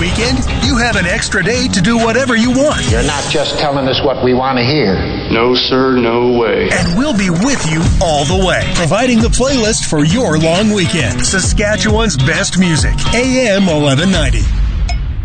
weekend, you have an extra day to do whatever you want. You're not just telling us what we want to hear. No, sir, no way. And we'll be with you all the way, providing the playlist for your long weekend. Saskatchewan's best music, AM 1190.